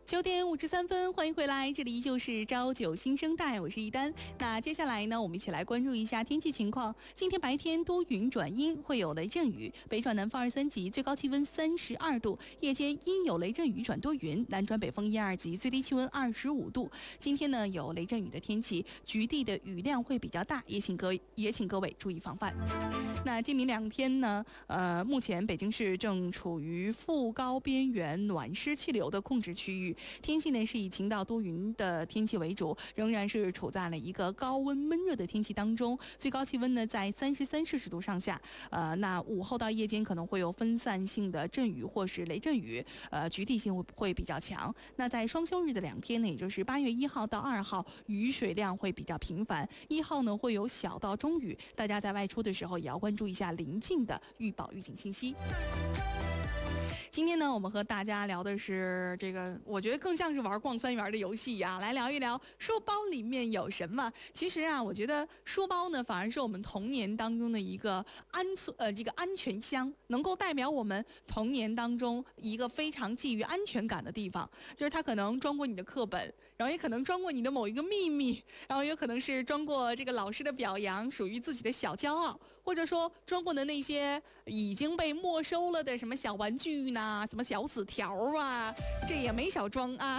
9点53分，欢迎回来，这里依旧是朝九新生代，我是一丹。那接下来呢，我们一起来关注一下天气情况。今天白天多云转阴，会有雷阵雨，北转南风2、3级，最高气温32度；夜间阴有雷阵雨转多云，南转北风1、2级，最低气温25度。今天呢有雷阵雨的天气，局地的雨量会比较大，也请各位注意防范。那今明2天呢，目前北京市正处于副高边缘暖湿气流的控制区域。天气呢是以晴到多云的天气为主，仍然是处在了一个高温闷热的天气当中，最高气温呢在33摄氏度上下。那午后到夜间可能会有分散性的阵雨或是雷阵雨，局地性会比较强。那在双休日的2天呢，也就是8月1号到2号，雨水量会比较频繁，1号呢会有小到中雨，大家在外出的时候也要关注一下临近的预报预警信息。今天呢，我们和大家聊的是这个，我觉得更像是玩逛3元的游戏呀。来聊一聊书包里面有什么。其实啊，我觉得书包呢，反而是我们童年当中的一个安全箱，能够代表我们童年当中一个非常基于安全感的地方。就是它可能装过你的课本，然后也可能装过你的某一个秘密，然后也可能是装过这个老师的表扬，属于自己的小骄傲，或者说装过的那些已经被没收了的什么小玩具呢？什么小纸条啊，这也没少装啊。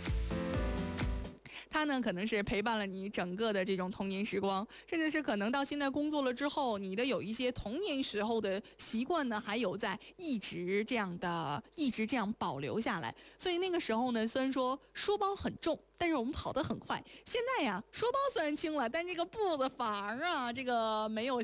它呢可能是陪伴了你整个的这种童年时光，甚至是可能到现在工作了之后，你的有一些童年时候的习惯呢，还有在一直这样保留下来。所以那个时候呢，虽然说书包很重，但是我们跑得很快。现在呀，书包虽然轻了，但这个步子反而啊，这个没有